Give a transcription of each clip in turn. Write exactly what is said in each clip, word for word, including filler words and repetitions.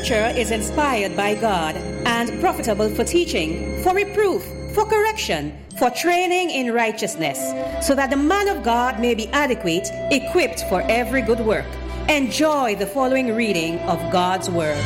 Scripture is inspired by God and profitable for teaching, for reproof, for correction, for training in righteousness, so that the man of God may be adequate, equipped for every good work. Enjoy the following reading of God's Word.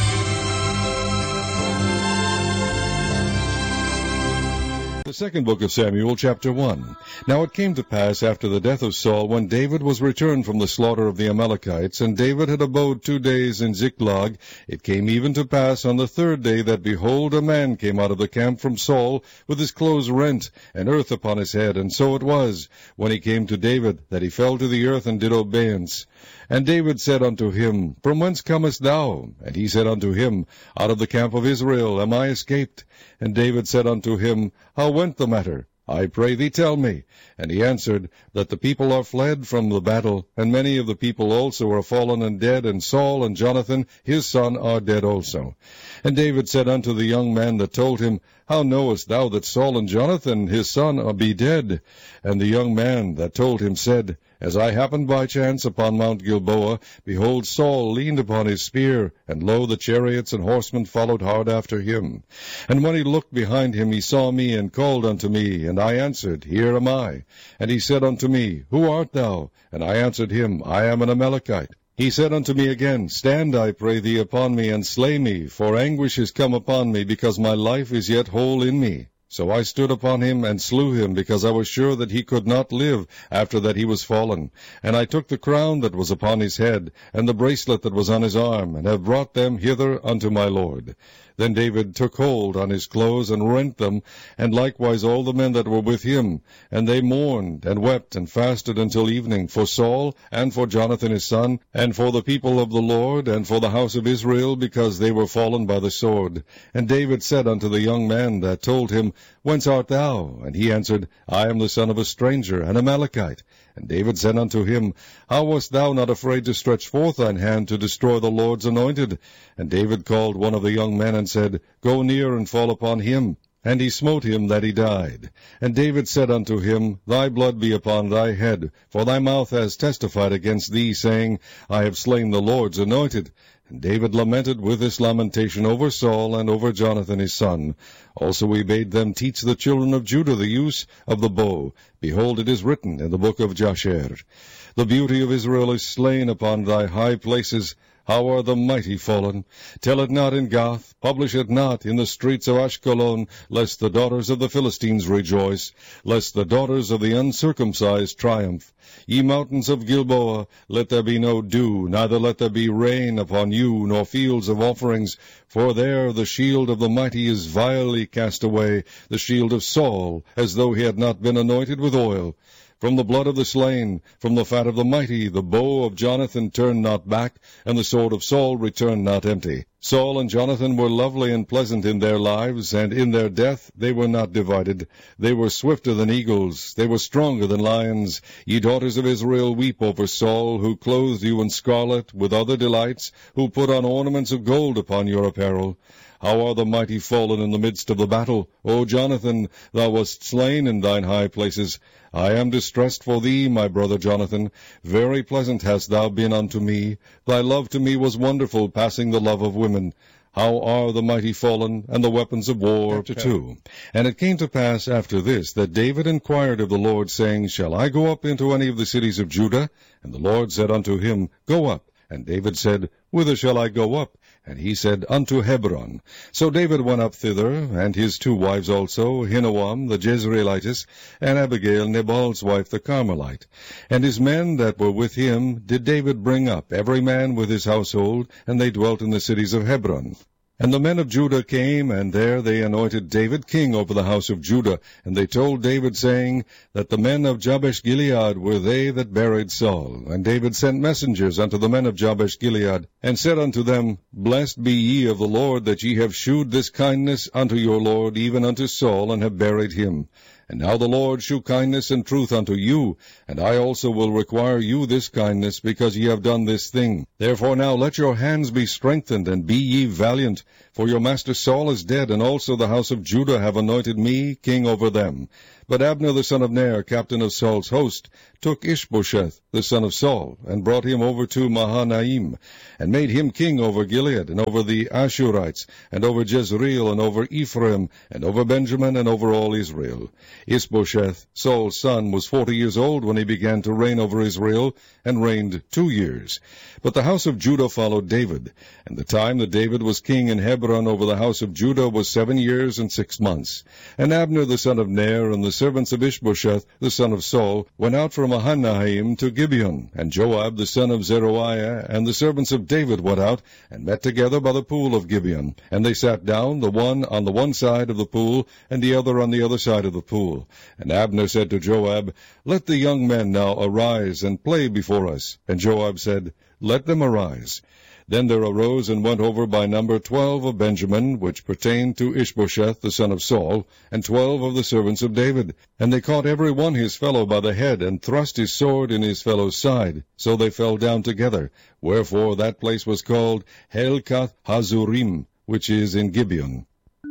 The second book of Samuel, chapter one. Now it came to pass after the death of Saul, when David was returned from the slaughter of the Amalekites, and David had abode two days in Ziklag, it came even to pass on the third day that, behold, a man came out of the camp from Saul, with his clothes rent, and earth upon his head. And so it was, when he came to David, that he fell to the earth and did obeisance. And David said unto him, From whence comest thou? And he said unto him, Out of the camp of Israel am I escaped. And David said unto him, How went the matter? I pray thee tell me. And he answered, That the people are fled from the battle, and many of the people also are fallen and dead, and Saul and Jonathan his son are dead also. And David said unto the young man that told him, How knowest thou that Saul and Jonathan his son be dead? And the young man that told him said, As I happened by chance upon Mount Gilboa, behold, Saul leaned upon his spear, and lo, the chariots and horsemen followed hard after him. And when he looked behind him, he saw me, and called unto me, and I answered, Here am I. And he said unto me, Who art thou? And I answered him, I am an Amalekite. He said unto me again, Stand, I pray thee, upon me, and slay me, for anguish is come upon me, because my life is yet whole in me. So I stood upon him and slew him, because I was sure that he could not live after that he was fallen. And I took the crown that was upon his head, and the bracelet that was on his arm, and have brought them hither unto my Lord. Then David took hold on his clothes, and rent them, and likewise all the men that were with him. And they mourned, and wept, and fasted until evening, for Saul, and for Jonathan his son, and for the people of the Lord, and for the house of Israel, because they were fallen by the sword. And David said unto the young man that told him, Whence art thou? And he answered, I am the son of a stranger, an Amalekite. And David said unto him, How wast thou not afraid to stretch forth thine hand to destroy the Lord's anointed? And David called one of the young men, and said, Go near and fall upon him. And he smote him that he died. And David said unto him, Thy blood be upon thy head, for thy mouth has testified against thee, saying, I have slain the Lord's anointed. And David lamented with this lamentation over Saul and over Jonathan his son. Also he bade them teach the children of Judah the use of the bow. Behold, it is written in the book of Jasher, The beauty of Israel is slain upon thy high places. How are the mighty fallen? Tell it not in Gath, publish it not in the streets of Ashkelon, lest the daughters of the Philistines rejoice, lest the daughters of the uncircumcised triumph. Ye mountains of Gilboa, let there be no dew, neither let there be rain upon you, nor fields of offerings, for there the shield of the mighty is vilely cast away, the shield of Saul, as though he had not been anointed with oil. From the blood of the slain, from the fat of the mighty, the bow of Jonathan turned not back, and the sword of Saul returned not empty. Saul and Jonathan were lovely and pleasant in their lives, and in their death they were not divided. They were swifter than eagles, they were stronger than lions. Ye daughters of Israel, weep over Saul, who clothed you in scarlet with other delights, who put on ornaments of gold upon your apparel. How are the mighty fallen in the midst of the battle? O Jonathan, thou wast slain in thine high places. I am distressed for thee, my brother Jonathan. Very pleasant hast thou been unto me. Thy love to me was wonderful, passing the love of women. How are the mighty fallen, and the weapons of war? Chapter two. And it came to pass after this, that David inquired of the Lord, saying, Shall I go up into any of the cities of Judah? And the Lord said unto him, Go up. And David said, Whither shall I go up? And he said, Unto Hebron. So David went up thither, and his two wives also, Ahinoam the Jezreelitess, and Abigail Nabal's wife the Carmelite. And his men that were with him did David bring up, every man with his household, and they dwelt in the cities of Hebron. And the men of Judah came, and there they anointed David king over the house of Judah. And they told David, saying, that the men of Jabesh-Gilead were they that buried Saul. And David sent messengers unto the men of Jabesh-Gilead, and said unto them, Blessed be ye of the Lord, that ye have shewed this kindness unto your Lord, even unto Saul, and have buried him. And now the Lord shew kindness and truth unto you, and I also will require you this kindness, because ye have done this thing. Therefore now let your hands be strengthened, and be ye valiant, for your master Saul is dead, and also the house of Judah have anointed me king over them. But Abner the son of Ner, captain of Saul's host, took Ishbosheth the son of Saul, and brought him over to Mahanaim, and made him king over Gilead, and over the Ashurites, and over Jezreel, and over Ephraim, and over Benjamin, and over all Israel. Ishbosheth, Saul's son, was forty years old when he began to reign over Israel, and reigned two years. But the house of Judah followed David, and the time that David was king in Hebron over the house of Judah was seven years and six months. And Abner the son of Ner, and the servants of Ishbosheth the son of Saul, went out from Mahanaim to Gibeon, and Joab the son of Zeruiah, and the servants of David went out, and met together by the pool of Gibeon. And they sat down, the one on the one side of the pool, and the other on the other side of the pool. And Abner said to Joab, Let the young men now arise, and play before us. And Joab said, Let them arise. Then there arose and went over by number twelve of Benjamin, which pertained to Ishbosheth the son of Saul, and twelve of the servants of David. And they caught every one his fellow by the head, and thrust his sword in his fellow's side. So they fell down together. Wherefore that place was called Helkath Hazurim, which is in Gibeon.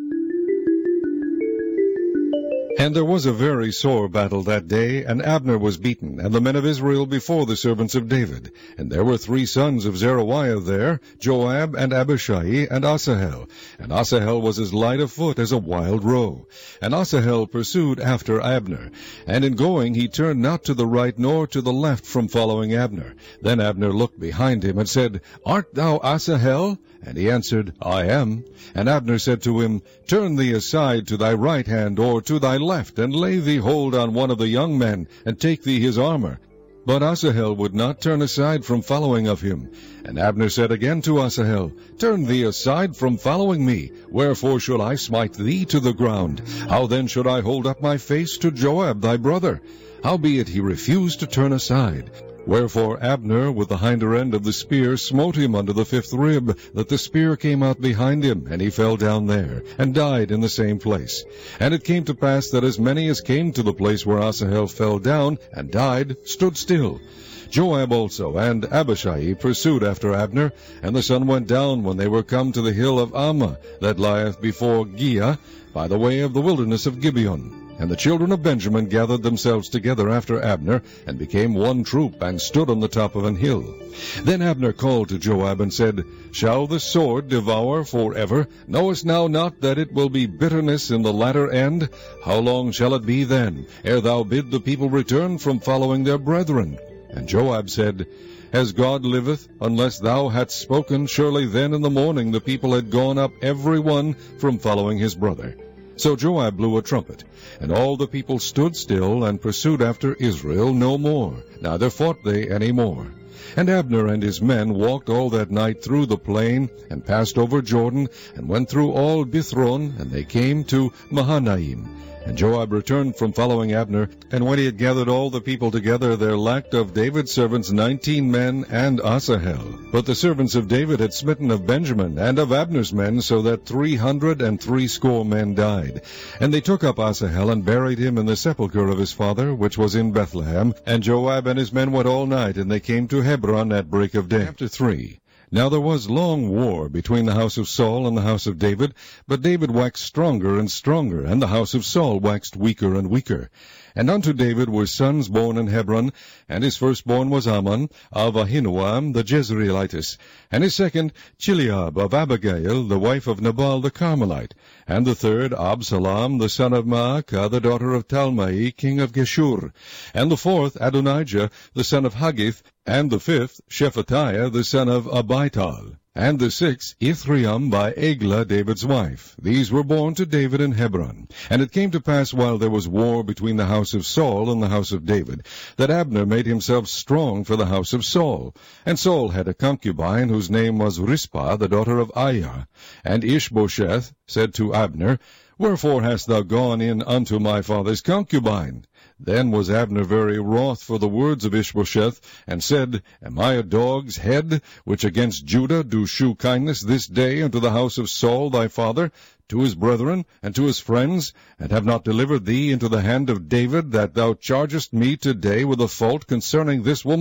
And there was a very sore battle that day, and Abner was beaten, and the men of Israel before the servants of David. And there were three sons of Zeruiah there, Joab, and Abishai, and Asahel. And Asahel was as light of foot as a wild roe. And Asahel pursued after Abner. And in going he turned not to the right nor to the left from following Abner. Then Abner looked behind him, and said, Art thou Asahel? And he answered, I am. And Abner said to him, Turn thee aside to thy right hand, or to thy left, and lay thee hold on one of the young men, and take thee his armor. But Asahel would not turn aside from following of him. And Abner said again to Asahel, Turn thee aside from following me. Wherefore should I smite thee to the ground? How then should I hold up my face to Joab thy brother? Howbeit he refused to turn aside. Wherefore Abner with the hinder end of the spear smote him under the fifth rib, that the spear came out behind him, and he fell down there, and died in the same place. And it came to pass that as many as came to the place where Asahel fell down and died stood still. Joab also and Abishai pursued after Abner, and the sun went down when they were come to the hill of Ammah, that lieth before Giah, by the way of the wilderness of Gibeon. And the children of Benjamin gathered themselves together after Abner, and became one troop, and stood on the top of an hill. Then Abner called to Joab, and said, Shall the sword devour forever? Knowest thou not that it will be bitterness in the latter end? How long shall it be then, ere thou bid the people return from following their brethren? And Joab said, As God liveth, unless thou hadst spoken, surely then in the morning the people had gone up every one from following his brother. So Joab blew a trumpet, and all the people stood still, and pursued after Israel no more, neither fought they any more. And Abner and his men walked all that night through the plain, and passed over Jordan, and went through all Bithron, and they came to Mahanaim. And Joab returned from following Abner, and when he had gathered all the people together, there lacked of David's servants nineteen men and Asahel. But the servants of David had smitten of Benjamin and of Abner's men, so that three hundred and threescore men died. And they took up Asahel, and buried him in the sepulchre of his father, which was in Bethlehem. And Joab and his men went all night, and they came to Hebron at break of day. Chapter three. Now there was long war between the house of Saul and the house of David, but David waxed stronger and stronger, and the house of Saul waxed weaker and weaker. And unto David were sons born in Hebron, and his firstborn was Amnon of Ahinoam the Jezreelitess, and his second Chileab of Abigail, the wife of Nabal the Carmelite, and the third Absalom the son of Maacah, the daughter of Talmai, king of Geshur, and the fourth Adonijah the son of Haggith, and the fifth Shephatiah the son of Abital, and the sixth Ithream by Eglah David's wife. These were born to David in Hebron. And it came to pass, while there was war between the house of Saul and the house of David, that Abner made himself strong for the house of Saul. And Saul had a concubine, whose name was Rizpah, the daughter of Aiah. And Ishbosheth said to Abner, Wherefore hast thou gone in unto my father's concubine? Then was Abner very wroth for the words of Ishbosheth, and said, Am I a dog's head, which against Judah do shew kindness this day unto the house of Saul thy father, to his brethren, and to his friends, and have not delivered thee into the hand of David, that thou chargest me today with a fault concerning this woman?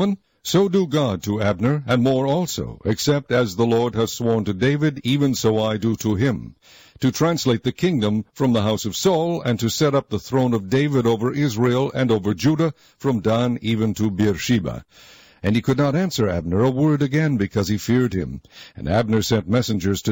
So do God to Abner, and more also, except as the Lord has sworn to David, even so I do to him, to translate the kingdom from the house of Saul, and to set up the throne of David over Israel and over Judah, from Dan even to Beersheba. And he could not answer Abner a word again, because he feared him. And Abner sent messengers to